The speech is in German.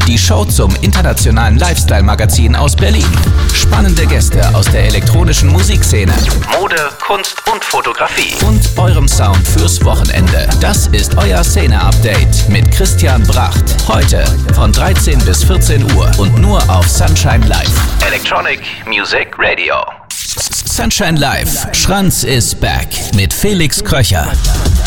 Die Show zum internationalen Lifestyle-Magazin aus Berlin. Spannende Gäste aus der elektronischen Musikszene. Mode, Kunst und Fotografie. Und eurem Sound fürs Wochenende. Das ist euer Szene-Update mit Christian Bracht. Heute von 13 bis 14 Uhr und nur auf Sunshine Live. Electronic Music Radio. Sunshine Live. Schranz is back mit Felix Kröcher.